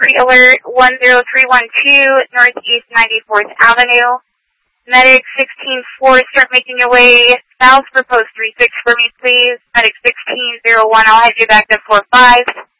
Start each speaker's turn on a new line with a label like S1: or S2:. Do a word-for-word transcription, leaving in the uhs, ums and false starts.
S1: Pre-alert one zero three one two, Northeast ninety-fourth Avenue. Medic sixteen four, start making your way south for post three six for me, please. Medic sixteen zero one, I'll head you back to four five.